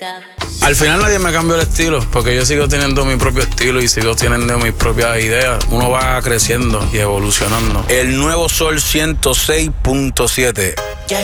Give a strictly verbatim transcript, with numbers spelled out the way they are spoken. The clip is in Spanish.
Al final nadie me cambió el estilo, porque yo sigo teniendo mi propio estilo y sigo teniendo mis propias ideas. Uno va creciendo y evolucionando. El nuevo Sol ciento seis punto siete.